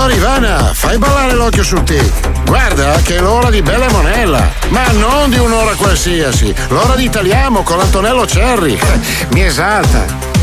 Allora Ivana, fai ballare l'occhio sul tic. Guarda che è l'ora di Bella Monella, ma non di un'ora qualsiasi, l'ora di Italiamo con l'Antonello Cerri. Mi esalta.